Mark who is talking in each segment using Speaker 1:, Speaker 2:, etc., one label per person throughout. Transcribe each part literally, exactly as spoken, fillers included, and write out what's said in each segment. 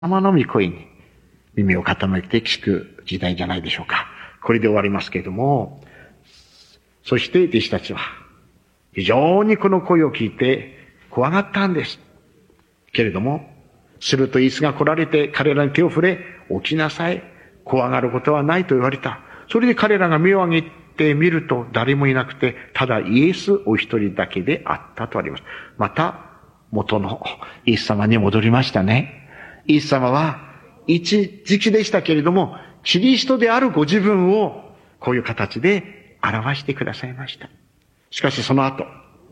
Speaker 1: 様の御声に耳を傾けて聞く時代じゃないでしょうか。これで終わりますけれども、そして弟子たちは非常にこの声を聞いて怖がったんです。けれども、するとイエスが来られて彼らに手を触れ、起きなさい。怖がることはないと言われた。それで彼らが目を上げてみると誰もいなくて、ただイエスお一人だけであったとあります。また元のイエス様に戻りましたね。イエス様は一時期でしたけれども、キリストであるご自分をこういう形で表してくださいました。しかしその後、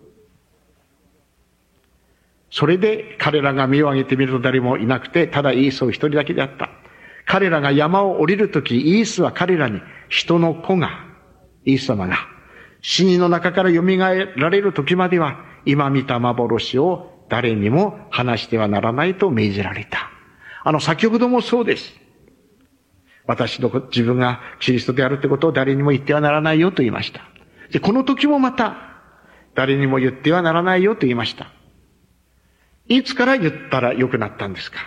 Speaker 1: それで彼らが身を上げてみると誰もいなくて、ただイエスお一人だけであった。彼らが山を降りるとき、イエスは彼らに人の子が、イエス様が死人の中から蘇られるときまでは、今見た幻を誰にも話してはならないと命じられた。あの、先ほどもそうです。私の自分がキリストであるってことを誰にも言ってはならないよと言いました。で、この時もまた、誰にも言ってはならないよと言いました。いつから言ったら良くなったんですか？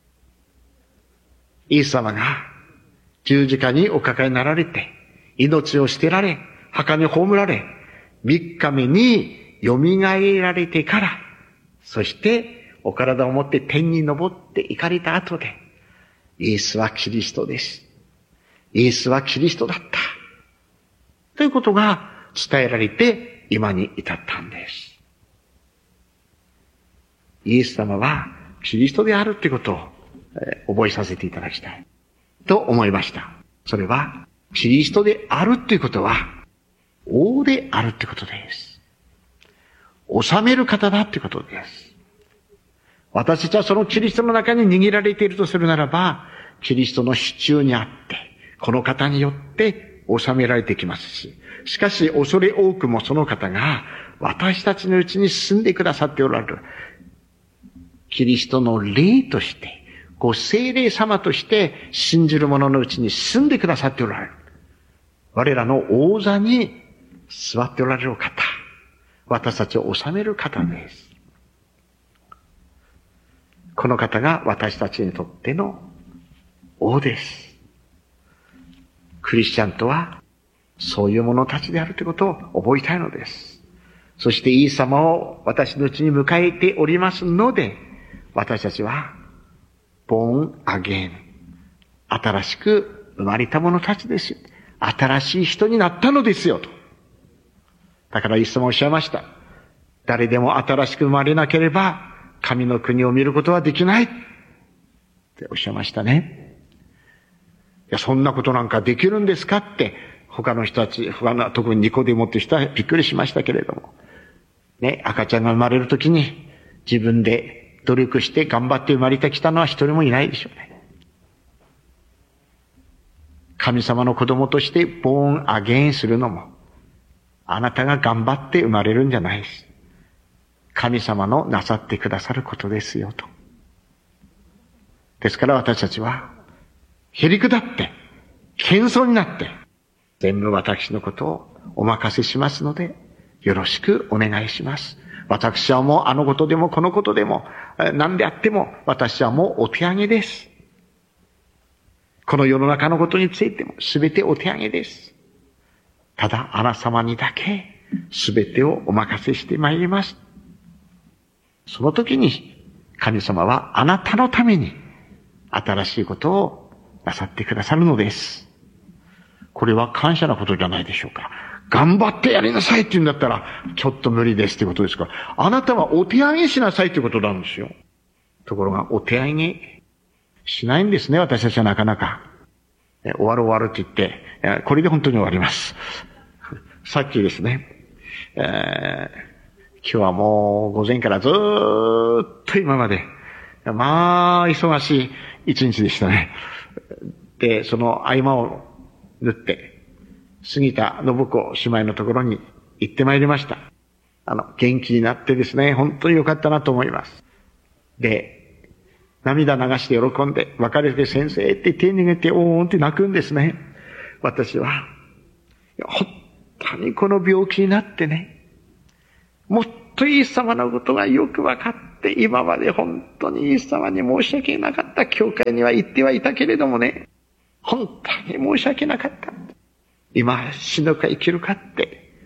Speaker 1: イエス様が十字架におかかりになられて、命を捨てられ、墓に葬られ、三日目に蘇られてから、そしてお体を持って天に昇って行かれた後で、イエスはキリストです。イエスはキリストだった。ということが伝えられて今に至ったんです。イエス様はキリストであるということを覚えさせていただきたいと思いました。それはキリストであるということは王であるということです。治める方だということです。私たちはそのキリストの中に握られているとするならば、キリストの手中にあって、この方によって治められてきますし、しかし恐れ多くもその方が私たちのうちに住んでくださっておられる。キリストの霊として、ご聖霊様として信じる者のうちに住んでくださっておられる。我らの王座に座っておられる方。私たちを治める方です。この方が私たちにとっての王です。クリスチャンとはそういう者たちであるということを覚えたいのです。そしてイエス様を私のうちに迎えておりますので、私たちはborn again、新しく生まれた者たちですよ。新しい人になったのですよと。だからイエス様おっしゃいました。誰でも新しく生まれなければ神の国を見ることはできないっておっしゃいましたね。いや、そんなことなんかできるんですかって他の人たち、他の特にニコデモって人はびっくりしましたけれども、ね、赤ちゃんが生まれるときに自分で努力して頑張って生まれてきたのは一人もいないでしょうね。神様の子供としてborn againするのも、あなたが頑張って生まれるんじゃないです。神様のなさってくださることですよと。ですから私たちは、へりくだって、謙遜になって、全部私のことをお任せしますので、よろしくお願いします。私はもうあのことでもこのことでも何であっても私はもうお手上げです。この世の中のことについてもすべてお手上げです。ただあなた様にだけすべてをお任せしてまいります。その時に神様はあなたのために新しいことをなさってくださるのです。これは感謝なことじゃないでしょうか。頑張ってやりなさいって言うんだったら、ちょっと無理ですってことですから、あなたはお手上げしなさいってことなんですよ。ところが、お手上げしないんですね、私たちはなかなか。え終わる終わるって言って、これで本当に終わります。さっきですね、えー、今日はもう午前からずーっと今まで、まあ、忙しい一日でしたね。で、その合間を縫って、杉田信子姉妹のところに行ってまいりました。あの、元気になってですね、本当に良かったなと思います。で、涙流して喜んで、別れて先生って手に握っておーんって泣くんですね。私は、本当にこの病気になってね、もっとイエス様のことがよく分かっ 。今まで本当にイエス様に申し訳なかった。教会には行ってはいたけれどもね、本当に申し訳なかった。今死ぬか生きるかって、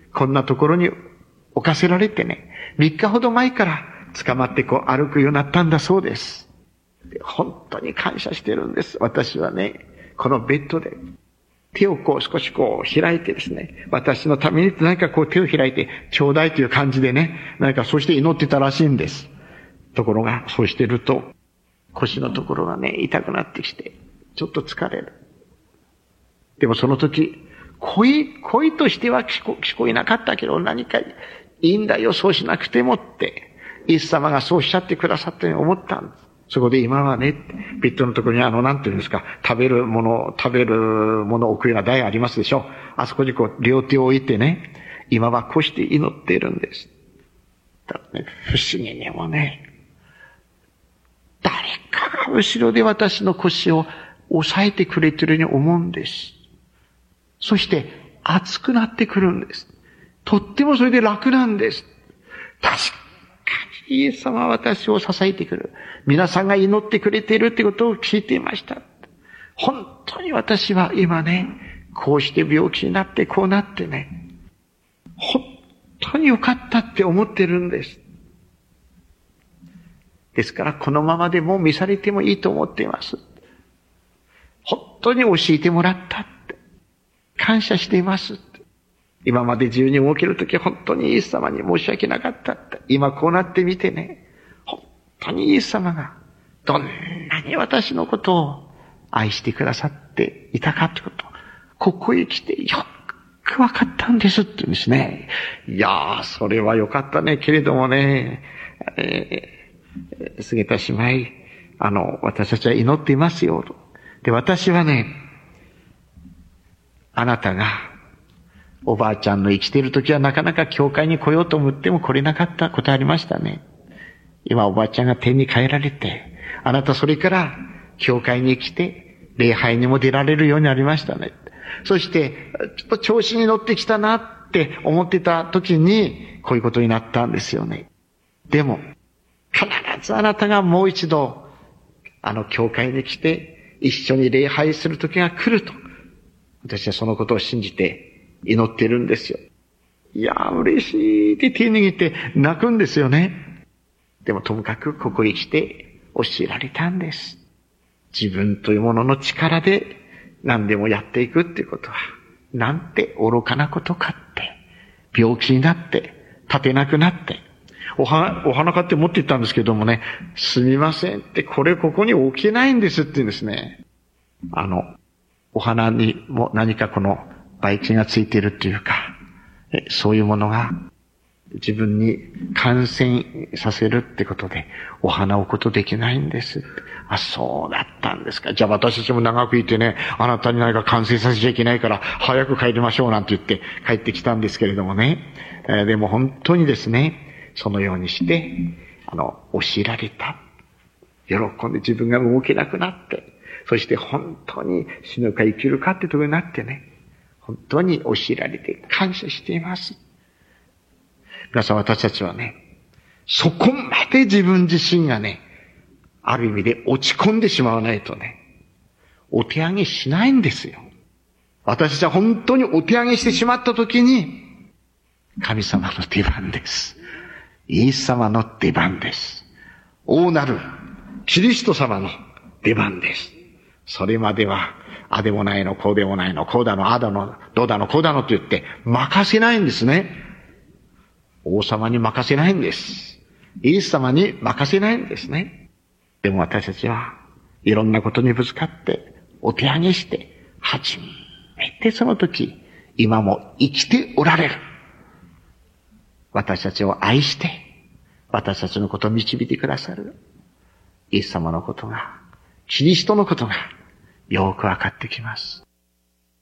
Speaker 1: こんなところに置かせられてね、みっかほど前から捕まってこう歩くようになったんだそうです。で本当に感謝してるんです。私はね、このベッドで手をこう少しこう開いてですね、私のために何かこう手を開いてちょうだいという感じでね、何かそうして祈ってたらしいんです。ところがそうしてると腰のところがね痛くなってきてちょっと疲れる。でもその時恋、恋としては聞こ、聞こえなかったけど何かいいんだよ、そうしなくてもって、イエス様がそうおっしゃってくださったように思ったんです。そこで今はね、ベッドのところにあの、なんていうんですか、食べるもの、食べるものを置くような台ありますでしょ。あそこにこう、両手を置いてね、今はこうして祈っているんです。だからね、不思議にもね、誰かが後ろで私の腰を押さえてくれているように思うんです。そして、熱くなってくるんです。とってもそれで楽なんです。確かにイエス様は私を支えてくる。皆さんが祈ってくれているってことを聞いていました。本当に私は今ね、こうして病気になってこうなってね、本当に良かったって思ってるんです。ですからこのままでもう見されてもいいと思っています。本当に教えてもらったって。感謝しています。今まで自由に動けるとき本当にイエス様に申し訳なかったって。今こうなってみてね、本当にイエス様がどんなに私のことを愛してくださっていたかってこと、ここへ来てよくわかったんですって言うんですね。いやー、それはよかったね。けれどもね、えー、菅田姉妹、あの、私たちは祈っていますよ。で、私はね、あなたが、おばあちゃんの生きている時はなかなか教会に来ようと思っても来れなかったことありましたね。今おばあちゃんが天に帰られて、あなたそれから教会に来て、礼拝にも出られるようになりましたね。そして、ちょっと調子に乗ってきたなって思ってた時に、こういうことになったんですよね。でも、必ずあなたがもう一度、あの教会に来て、一緒に礼拝する時が来ると。私はそのことを信じて祈ってるんですよ。いやー嬉しいって手握って泣くんですよね。でもともかくここへ来て教えられたんです。自分というものの力で何でもやっていくっていうことは、なんて愚かなことかって。病気になって、立てなくなって、お花、お花買って持って行ったんですけどもね、すみませんって、これここに置けないんですって言うんですね。あの、お花にも何かこのばい菌がついているっていうか、そういうものが自分に感染させるってことで、お花を置くことできないんです。あ、そうだったんですか。じゃあ私たちも長くいてね、あなたに何か感染させちゃいけないから、早く帰りましょうなんて言って帰ってきたんですけれどもね。えー、でも本当にですね、そのようにして、あの、教えられた。喜んで自分が動けなくなって、そして本当に死ぬか生きるかってところになってね、本当に教えられて感謝しています。皆さん私たちはね、そこまで自分自身がね、ある意味で落ち込んでしまわないとね、お手上げしないんですよ。私たちは本当にお手上げしてしまった時に、神様の出番です。イエス様の出番です。大なるキリスト様の出番です。それまでは、あでもないの、こうでもないの、こうだの、あだの、どうだの、こうだのと言って任せないんですね。王様に任せないんです。イエス様に任せないんですね。でも私たちはいろんなことにぶつかってお手上げして、初めてその時、今も生きておられる。私たちを愛して、私たちのことを導いてくださる。イエス様のことが、キリストのことがよくわかってきます。